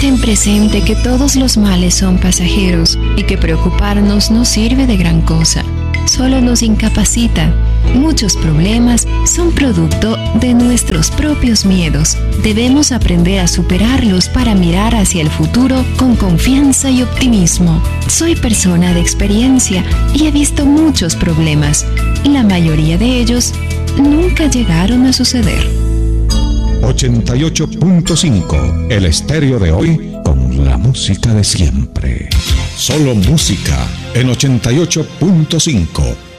Ten presente que todos los males son pasajeros y que preocuparnos no sirve de gran cosa, solo nos incapacita. Muchos problemas son producto de nuestros propios miedos. Debemos aprender a superarlos para mirar hacia el futuro con confianza y optimismo. Soy persona de experiencia y he visto muchos problemas. La mayoría de ellos nunca llegaron a suceder. 88.5, el estéreo de hoy con la música de siempre. Solo música en 88.5.